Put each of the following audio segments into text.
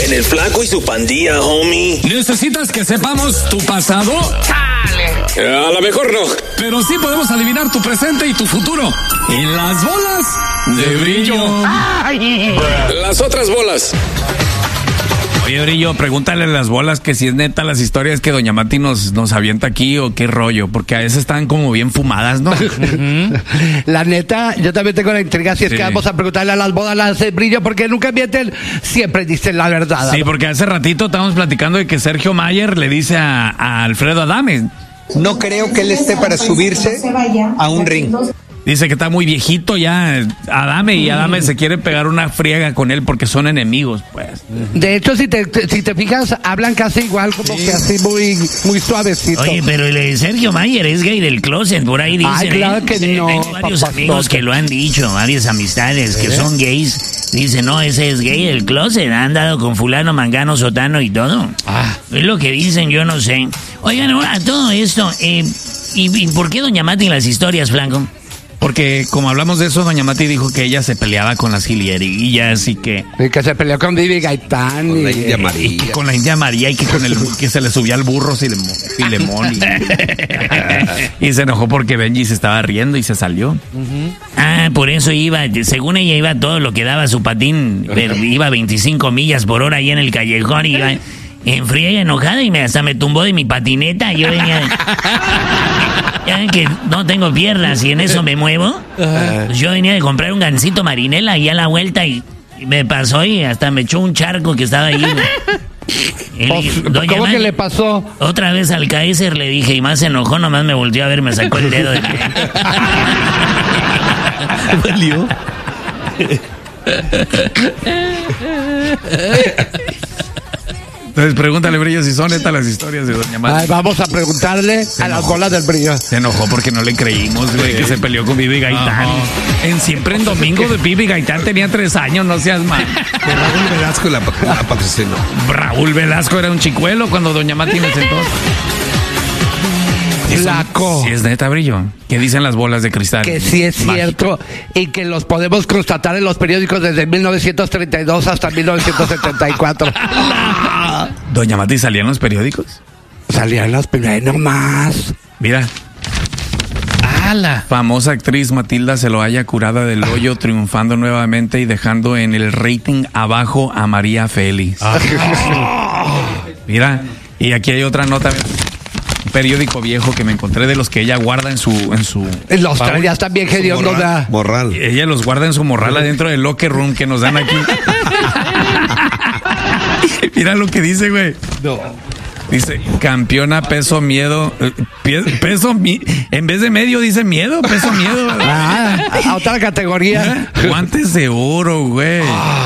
En el Flaco y su pandilla, homie. ¿Necesitas que sepamos tu pasado? ¡Chale! A lo mejor no. Pero sí podemos adivinar tu presente y tu futuro. En las bolas de Brillo. ¡Ay! Las otras bolas. Oye, Brillo, pregúntale a las bolas que si es neta las historias que Doña Mati nos avienta aquí o qué rollo, porque a veces están como bien fumadas, ¿no? La neta, yo también tengo la intriga si es Sí. que vamos a preguntarle a las bolas de Brillo, porque nunca mienten, siempre dicen la verdad. Sí, porque hace ratito estábamos platicando de que Sergio Mayer le dice a Alfredo Adame, No creo que él esté para subirse a un ring. dice que está muy viejito ya Adame, y Adame se quiere pegar una friega con él porque son enemigos, pues. De hecho, si te fijas, hablan casi igual, como que así muy suavecito. Oye, pero el Sergio Mayer es gay del closet, por ahí dicen. Ay, claro que no, Tengo varios papá, amigos no. que lo han dicho, varias amistades que son gays. Dicen, no, ese es gay del closet, ha andado con fulano, mangano, sotano y todo. Es lo que dicen, yo no sé. Oigan, ahora, todo esto, ¿y por qué Doña Mati en las historias, Flanco? Porque como hablamos de eso, Doña Mati dijo que ella se peleaba con las jilguerillas y que se peleó con Vivi Gaitán Con la India y María. que con la India María y que con el que se le subía al burro Filemón y se enojó porque Benji se estaba riendo y se salió. Ah, por eso iba, según ella iba todo lo que daba su patín, pero iba 25 millas por hora ahí en el callejón y iba en friega enojada y hasta me tumbó de mi patineta. Yo venía ya ven que no tengo piernas y en eso me muevo. Pues yo venía de comprar un gansito marinela y a la vuelta y me pasó y hasta me echó un charco que estaba ahí. ¿Cómo que le pasó? Otra vez al Kaiser le dije y más se enojó, nomás me volteó a ver, me sacó el dedo de ¿Valió? Entonces pregúntale, Brillo, si son estas las historias de Doña Mati. Ay, vamos a preguntarle a las bolas del Brillo. Se enojó porque no le creímos, güey, que se peleó con Vivi Gaitán. Siempre en domingo de Vivi Gaitán tenía 3 años, no seas mal. Que Raúl Velasco la patrocinó. Raúl Velasco era un chicuelo cuando Doña Mati me sentó. Flaco. Si es neta, Brillo. ¿Qué dicen las bolas de cristal? Que sí es cierto y que los podemos constatar en los periódicos desde 1932 hasta 1974. ¿Doña Mati salía en los periódicos? Salían en los periódicos nomás. Mira. La famosa actriz Matilda Celoaya curada del hoyo, triunfando nuevamente y dejando en el rating abajo a María Félix. Mira, y aquí hay otra nota. Un periódico viejo que me encontré de los que ella guarda en su Los traías también que Dios nos da. Morral. ella los guarda en su morral adentro del locker room que nos dan aquí. Mira lo que dice, güey. No. Dice, campeona peso miedo. En vez de medio dice miedo, peso miedo. A otra categoría. Guantes de oro, güey.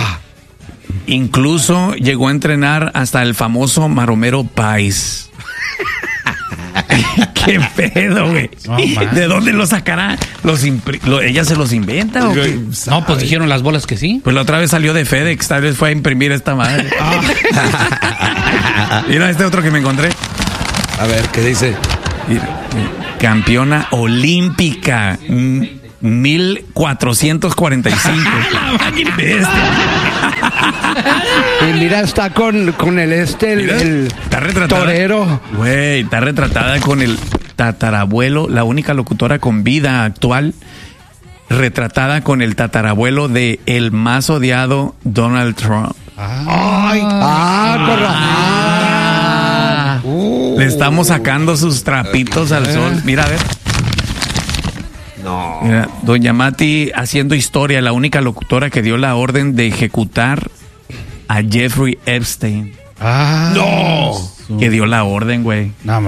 Incluso llegó a entrenar hasta el famoso Maromero Pais. ¿Qué pedo, güey? ¿De dónde lo sacará? ¿Ella se los inventa o qué? No, pues dijeron las bolas que sí. Pues la otra vez salió de FedEx, tal vez fue a imprimir esta madre. Mira este otro que me encontré. A ver, ¿qué dice? Campeona olímpica 1445. Y mira, está con el está retratada, torero. Güey, está retratada con el tatarabuelo, la única locutora con vida actual, retratada con el tatarabuelo de el más odiado Donald Trump. Le estamos sacando sus trapitos al sol. Mira, a ver. No. Mira, Doña Mati haciendo historia, la única locutora que dio la orden de ejecutar a Jeffrey Epstein. No. Que dio la orden, güey. No,